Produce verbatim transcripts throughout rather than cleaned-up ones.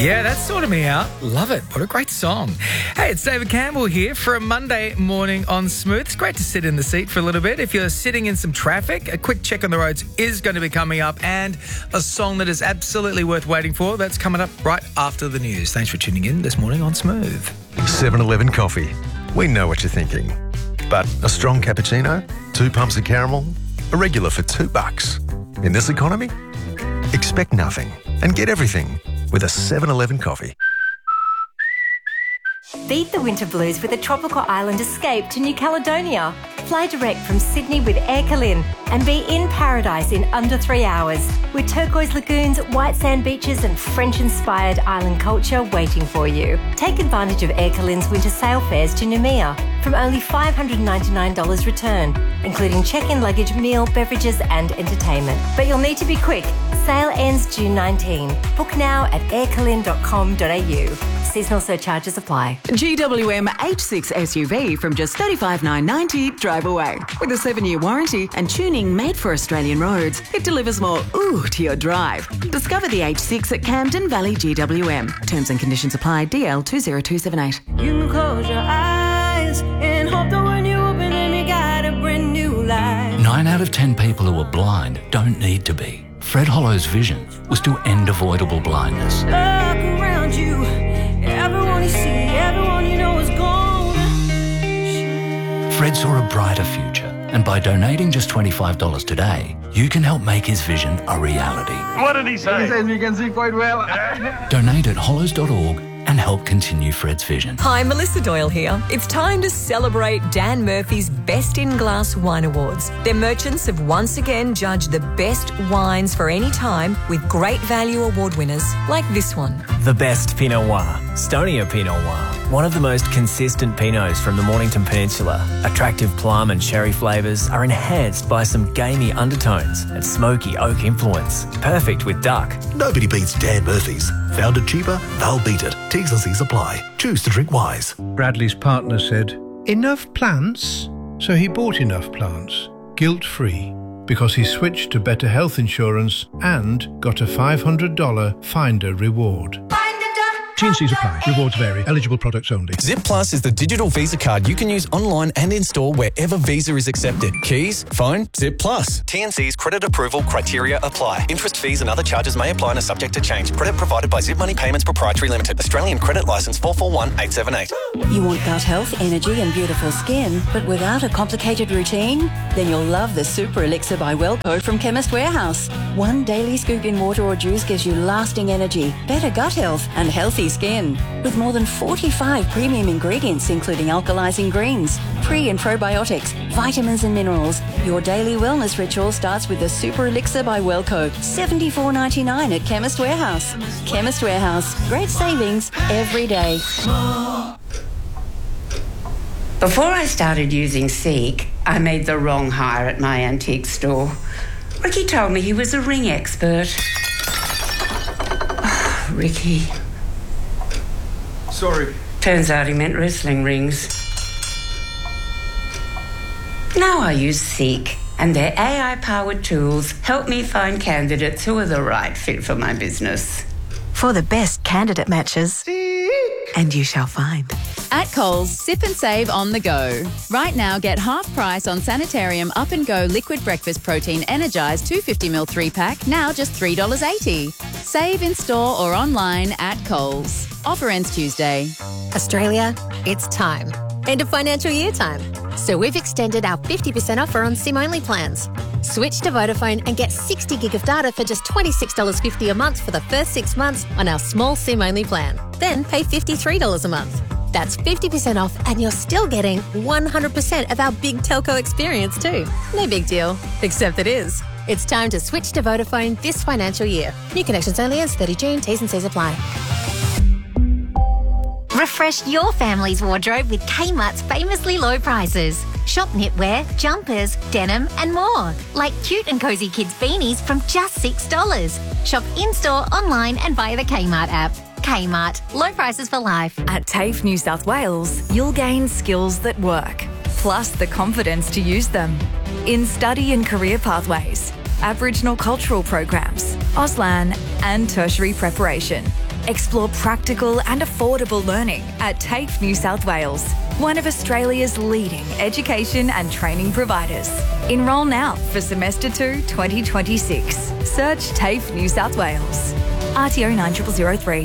Yeah, that sorted me out. Love it. What a great song. Hey, it's David Campbell here for a Monday morning on Smooth. It's great to sit in the seat for a little bit. If you're sitting in some traffic, a quick check on the roads is going to be coming up, and a song that is absolutely worth waiting for. That's coming up right after the news. Thanks for tuning in this morning on Smooth. seven eleven coffee. We know what you're thinking. But a strong cappuccino, two pumps of caramel, a regular for two bucks. In this economy, expect nothing and get everything with a seven eleven coffee. Beat the winter blues with a tropical island escape to New Caledonia. Fly direct from Sydney with Air Calin and be in paradise in under three hours with turquoise lagoons, white sand beaches and French-inspired island culture waiting for you. Take advantage of Air Calin's winter sail fares to Noumea from only five hundred ninety-nine dollars return, including check-in luggage, meal, beverages and entertainment. But you'll need to be quick. Sale ends June nineteenth. Book now at air calin dot com dot a u. Seasonal surcharges apply. G W M H six S U V from just thirty-five thousand nine hundred ninety dollars drive away. With a seven-year warranty and tuning made for Australian roads, it delivers more ooh to your drive. Discover the H six at Camden Valley G W M. Terms and conditions apply. D L two zero two seven eight. You can close your eyes and hope that when you open them you got a brand new life. Nine out of ten people who are blind don't need to be. Fred Hollow's vision was to end avoidable blindness. Look around you, everyone you see, everyone you know is gone. Fred saw a brighter future, and by donating just twenty-five dollars today, you can help make his vision a reality. What did he say? He says you can see quite well. Donate at hollows dot org and help continue Fred's vision. Hi, Melissa Doyle here. It's time to celebrate Dan Murphy's Best in Glass Wine Awards. Their merchants have once again judged the best wines for any time with great value award winners like this one. The best Pinot Noir, Stonia Pinot Noir. One of the most consistent Pinots from the Mornington Peninsula. Attractive plum and cherry flavours are enhanced by some gamey undertones and smoky oak influence. Perfect with duck. Nobody beats Dan Murphy's. Found it cheaper, they'll beat it. T's and C's apply. Choose to drink wise. Bradley's partner said, "Enough plants?" So he bought enough plants, guilt-free, because he switched to better health insurance and got a five hundred dollars Finder reward. T and C's apply. Rewards vary. Eligible products only. Zip Plus is the digital Visa card you can use online and in store wherever Visa is accepted. Keys, phone, Zip Plus. T and C's credit approval criteria apply. Interest, fees and other charges may apply and are subject to change. Credit provided by Zip Money Payments Proprietary Limited. Australian credit licence four four one eight seven eight. You want gut health, energy and beautiful skin, but without a complicated routine? Then you'll love the Super Elixir by Wellco from Chemist Warehouse. One daily scoop in water or juice gives you lasting energy, better gut health and healthy skin. With more than forty-five premium ingredients including alkalizing greens, pre and probiotics, vitamins and minerals, your daily wellness ritual starts with the Super Elixir by Wellco. seventy-four ninety-nine at Chemist Warehouse. Chemist Warehouse. Great savings every day. Before I started using Seek, I made the wrong hire at my antique store. Ricky told me he was a ring expert. Oh, Ricky. Sorry. Turns out he meant wrestling rings. Now I use Seek, and their A I-powered tools help me find candidates who are the right fit for my business. For the best candidate matches. Seek. And you shall find. At Coles, sip and save on the go. Right now, get half price on Sanitarium Up and Go Liquid Breakfast Protein Energised two hundred fifty milliliter three pack, now just three dollars eighty. Save in store or online at Coles. Offer ends Tuesday. Australia, it's time. End of financial year time. So we've extended our fifty percent offer on SIM-only plans. Switch to Vodafone and get sixty gig of data for just twenty-six dollars fifty a month for the first six months on our small SIM-only plan. Then pay fifty-three dollars a month. That's fifty percent off and you're still getting one hundred percent of our big telco experience too. No big deal, except it is. It's time to switch to Vodafone this financial year. New connections only ends thirtieth of June. T's and C's apply. Refresh your family's wardrobe with Kmart's famously low prices. Shop knitwear, jumpers, denim and more. Like cute and cosy kids beanies from just six dollars. Shop in-store, online and via the Kmart app. Kmart. Low prices for life. At TAFE New South Wales, you'll gain skills that work, plus the confidence to use them. In study and career pathways, Aboriginal cultural programs, Auslan and tertiary preparation. Explore practical and affordable learning at TAFE New South Wales, one of Australia's leading education and training providers. Enrol now for Semester two twenty twenty-six. Search TAFE New South Wales. R T O nine zero zero zero three.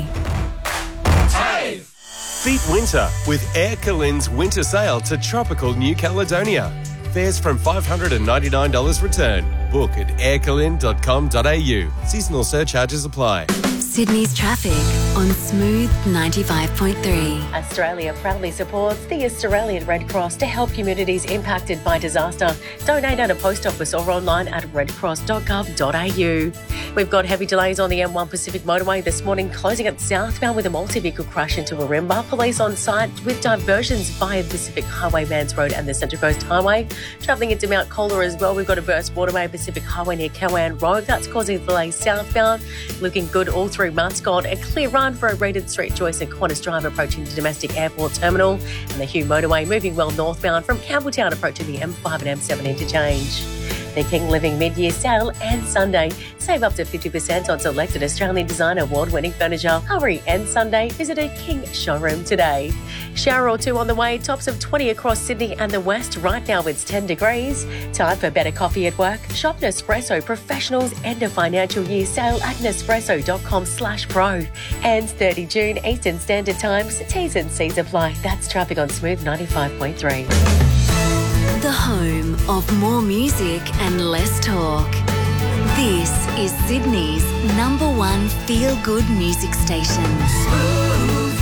Beat winter with Air Calin's winter sale to tropical New Caledonia. Fares from five hundred ninety-nine dollars return. Book at air calin dot com dot a u. Seasonal surcharges apply. Sydney's traffic on Smooth ninety-five point three. Australia proudly supports the Australian Red Cross to help communities impacted by disaster. Donate at a post office or online at red cross dot gov dot a u. We've got heavy delays on the M one Pacific motorway this morning, closing at southbound with a multi-vehicle crash into Warimba. Police on site with diversions via Pacific Highway, Mans Road and the Central Coast Highway. Travelling into Mount Colah as well, we've got a burst waterway Pacific Highway near Cowan Road. That's causing delays southbound. Looking good all through Muscot. A clear run for O'Reilly Street, Joyce and Qantas Drive approaching the domestic airport terminal. And the Hugh motorway moving well northbound from Campbelltown approaching the M five and M seven interchange. The King Living mid-year sale and Sunday. Save up to fifty percent on selected Australian design award-winning furniture. Hurry and Sunday. Visit a King showroom today. Shower or two on the way. Tops of twenty across Sydney and the West. Right now it's ten degrees. Time for better coffee at work. Shop Nespresso Professionals end of financial year sale at nespresso dot com slash pro. And thirty June Eastern Standard Times. T's and C's apply. That's traffic on Smooth ninety-five point three. The home of more music and less talk. This is Sydney's number one feel-good music station. Smooth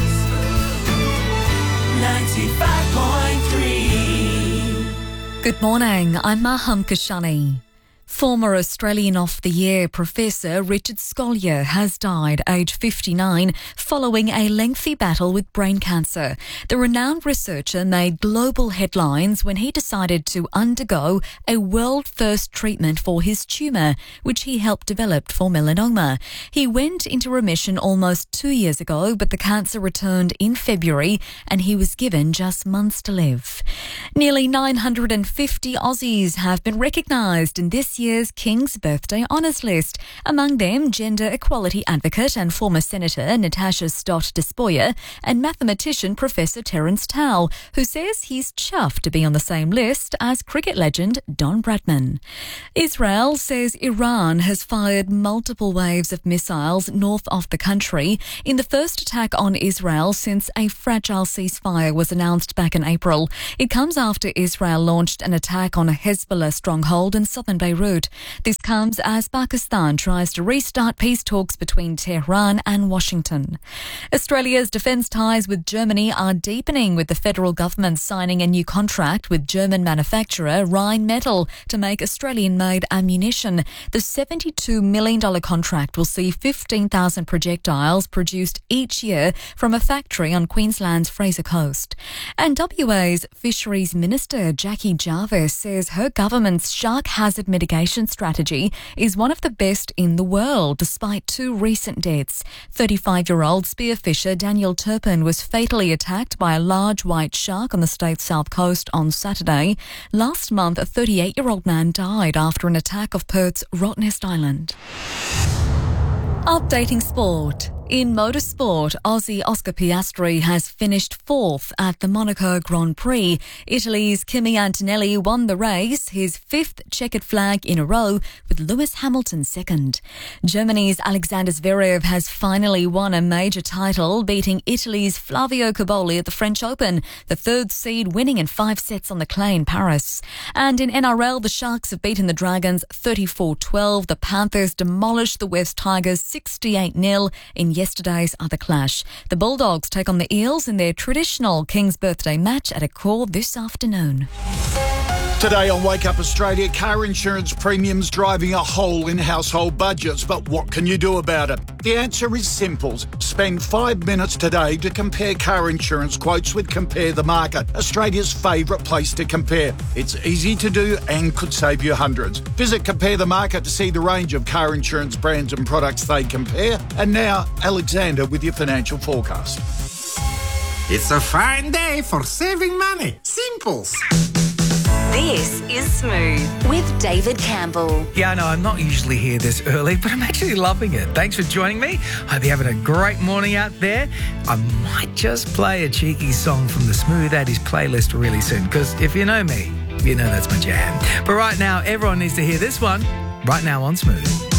ninety-five point three. Good morning, I'm Maham Kashani. Former Australian of the Year Professor Richard Scolyer has died aged fifty-nine following a lengthy battle with brain cancer. The renowned researcher made global headlines when he decided to undergo a world-first treatment for his tumour, which he helped develop for melanoma. He went into remission almost two years ago, but the cancer returned in February and he was given just months to live. Nearly nine hundred fifty Aussies have been recognised in this year's King's Birthday Honours list. Among them, gender equality advocate and former Senator Natasha Stott Despoja and mathematician Professor Terence Tao, who says he's chuffed to be on the same list as cricket legend Don Bradman. Israel says Iran has fired multiple waves of missiles north of the country in the first attack on Israel since a fragile ceasefire was announced back in April. It comes after Israel launched an attack on a Hezbollah stronghold in southern Beirut. This comes as Pakistan tries to restart peace talks between Tehran and Washington. Australia's defence ties with Germany are deepening, with the federal government signing a new contract with German manufacturer Rheinmetall to make Australian-made ammunition. The seventy-two million dollars contract will see fifteen thousand projectiles produced each year from a factory on Queensland's Fraser Coast. And W A's Fisheries Minister Jackie Jarvis says her government's shark hazard mitigation strategy is one of the best in the world, despite two recent deaths. thirty-five-year-old spearfisher Daniel Turpin was fatally attacked by a large white shark on the state's south coast on Saturday. Last month, a thirty-eight-year-old man died after an attack off Perth's Rottnest Island. Updating sport. In motorsport, Aussie Oscar Piastri has finished fourth at the Monaco Grand Prix. Italy's Kimi Antonelli won the race, his fifth checkered flag in a row, with Lewis Hamilton second. Germany's Alexander Zverev has finally won a major title, beating Italy's Flavio Cobolli at the French Open, the third seed winning in five sets on the clay in Paris. And in N R L, the Sharks have beaten the Dragons thirty-four twelve. The Panthers demolished the West Tigers sixty-eight nil in yesterday's other clash. The Bulldogs take on the Eels in their traditional King's Birthday match at Accor this afternoon. Today on Wake Up Australia, car insurance premiums driving a hole in household budgets. But what can you do about it? The answer is simple. Spend five minutes today to compare car insurance quotes with Compare the Market, Australia's favourite place to compare. It's easy to do and could save you hundreds. Visit Compare the Market to see the range of car insurance brands and products they compare. And now, Alexander with your financial forecast. It's a fine day for saving money. Simples. This is Smooth with David Campbell. Yeah, I know I'm not usually here this early, but I'm actually loving it. Thanks for joining me. Hope you're having a great morning out there. I might just play a cheeky song from the Smooth eighties playlist really soon, because if you know me, you know that's my jam. But right now, everyone needs to hear this one right now on Smooth.